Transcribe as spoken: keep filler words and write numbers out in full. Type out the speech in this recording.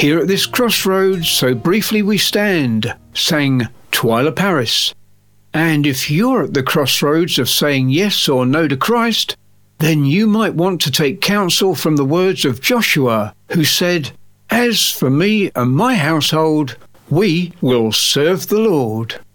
Here at this crossroads, so briefly we stand, sang Twyla Paris. And if you're at the crossroads of saying yes or no to Christ, then you might want to take counsel from the words of Joshua, who said, "As for me and my household, we will serve the Lord."